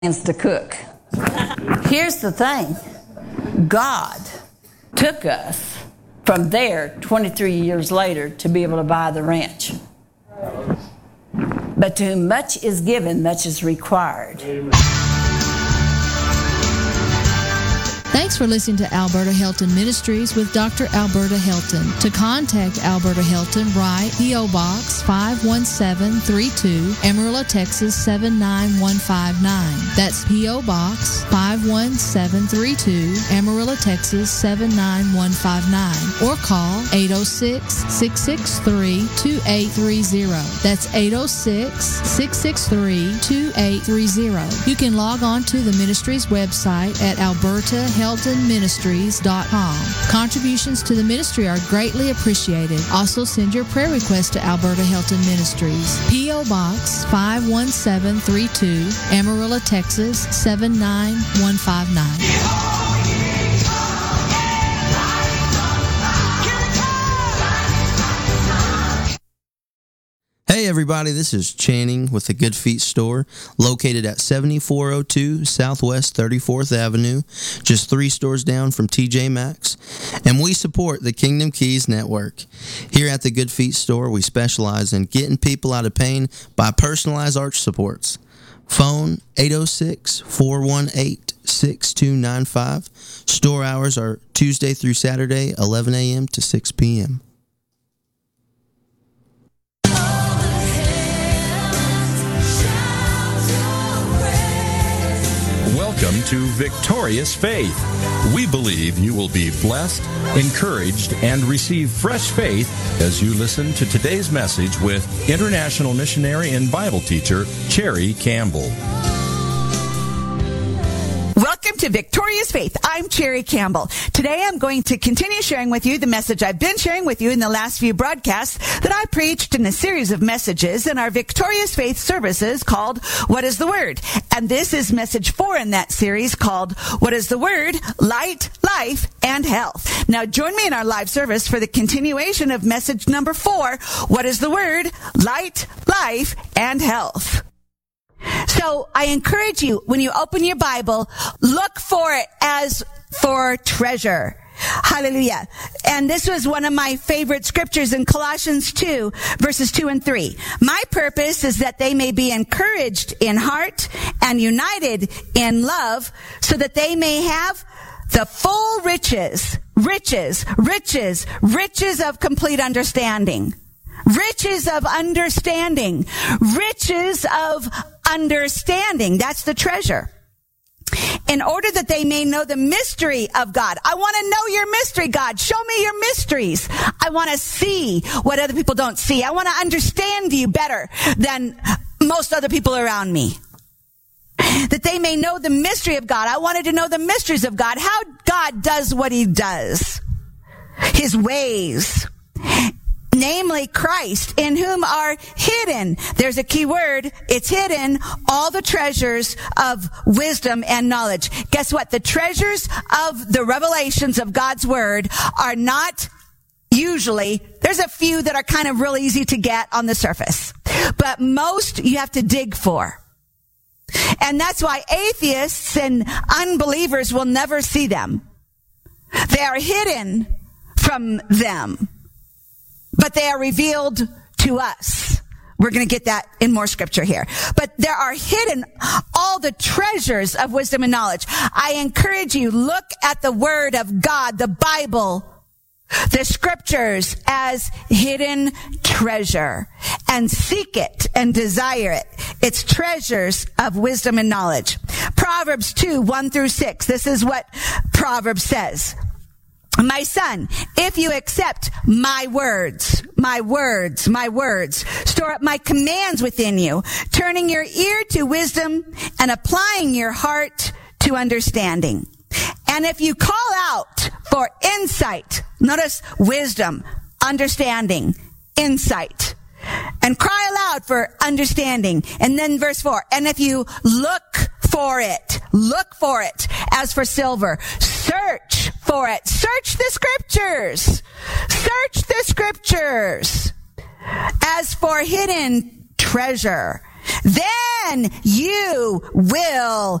to cook. Here's the thing. God took us from there 23 years later to be able to buy the ranch. But to whom much is given, much is required. Amen. Thanks for listening to Alberta Helton Ministries with Dr. Alberta Helton. To contact Alberta Helton, write P.O. Box 51732, Amarillo, Texas 79159. That's P.O. Box 51732, Amarillo, Texas 79159. Or call 806-663-2830. That's 806-663-2830. You can log on to the ministry's website at albertaheltonministries.com. Contributions to the ministry are greatly appreciated. Also send your prayer request to Alberta Helton Ministries. P.O. Box 51732, Amarillo, Texas 79159. Hey everybody, this is Channing with the Good Feet Store, located at 7402 Southwest 34th Avenue, just 3 stores down from TJ Maxx, and we support the Kingdom Keys Network. Here at the Good Feet Store, we specialize in getting people out of pain by personalized arch supports. Phone 806-418-6295. Store hours are Tuesday through Saturday, 11 a.m. to 6 p.m. Welcome to Victorious Faith. We believe you will be blessed, encouraged, and receive fresh faith as you listen to today's message with international missionary and Bible teacher, Cherry Campbell. Welcome to Victorious Faith. I'm Cherry Campbell. Today I'm going to continue sharing with you the message I've been sharing with you in the last few broadcasts that I preached in a series of messages in our Victorious Faith services called What is the Word? And this is message 4 in that series called What is the Word? Light, Life, and Health. Now join me in our live service for the continuation of message number 4, What is the Word? Light, Life, and Health. So I encourage you, when you open your Bible, look for it as for treasure. Hallelujah. And this was one of my favorite scriptures in Colossians 2, verses 2 and 3. My purpose is that they may be encouraged in heart and united in love, so that they may have the full riches of complete understanding. Riches of understanding. Riches of understanding. That's the treasure. In order that they may know the mystery of God. I want to know your mystery, God. Show me your mysteries. I want to see what other people don't see. I want to understand you better than most other people around me. That they may know the mystery of God. I wanted to know the mysteries of God. How God does what he does. His ways. Namely Christ, in whom are hidden, there's a key word, it's hidden, all the treasures of wisdom and knowledge. Guess what? The treasures of the revelations of God's word are not usually, there's a few that are kind of real easy to get on the surface, but most you have to dig for. And that's why atheists and unbelievers will never see them. They are hidden from them. But they are revealed to us. We're going to get that in more scripture here. But there are hidden all the treasures of wisdom and knowledge. I encourage you, look at the word of God, the Bible, the scriptures as hidden treasure, and seek it and desire it. It's treasures of wisdom and knowledge. Proverbs 2, 1 through 6. This is what Proverbs says. My son, if you accept my words, store up my commands within you, turning your ear to wisdom and applying your heart to understanding. And if you call out for insight, notice wisdom, understanding, insight, and cry aloud for understanding. And then verse 4, and if you look for it as for silver, search for it. Search the scriptures as for hidden treasure. then you will